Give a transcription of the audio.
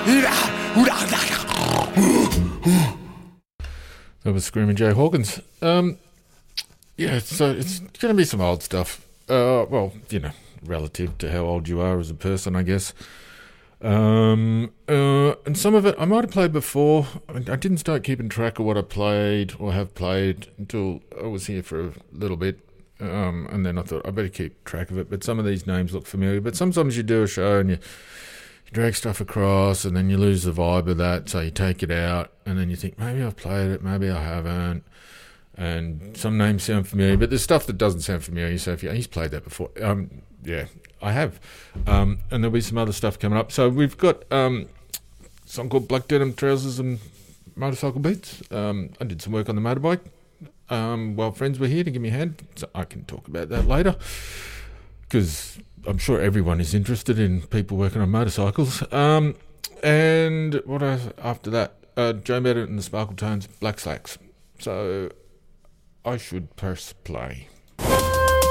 That was Screaming Jay Hawkins. Yeah, so it's going to be some old stuff. Well, relative to how old you are as a person, I guess. And some of it I might have played before. I didn't start keeping track of what I played or have played until I was here for a little bit. And then I thought I better keep track of it. But some of these names look familiar. But sometimes you do a show and you drag stuff across and then you lose the vibe of that. So you take it out and then you think, maybe I've played it, maybe I haven't. And some names sound familiar, but there's stuff that doesn't sound familiar. So if he's played that before. Yeah, I have. And there'll be some other stuff coming up. So we've got a song called Black Denim Trousers and Motorcycle Beats. I did some work on the motorbike while friends were here to give me a hand. So I can talk about that later because I'm sure everyone is interested in people working on motorcycles. And what else after that? Joe Bennett and the Sparkle Tones, Black Slacks. So I should press play.